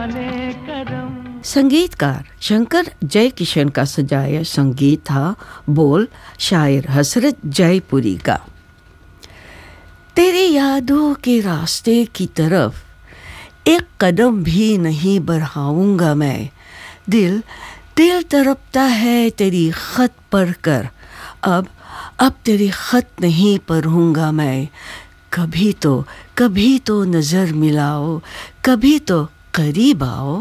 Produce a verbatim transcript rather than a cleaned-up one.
संगीतकार शंकर जयकिशन का सजाया संगीत था, बोल शायर हसरत जयपुरी का। तेरी यादों के रास्ते की तरफ एक कदम भी नहीं बढ़ाऊंगा मैं, दिल दिल तड़पता है तेरी खत पढ़कर, अब अब तेरी खत नहीं पढ़ूंगा मैं। कभी तो कभी तो नज़र मिलाओ, कभी तो करीब आओ।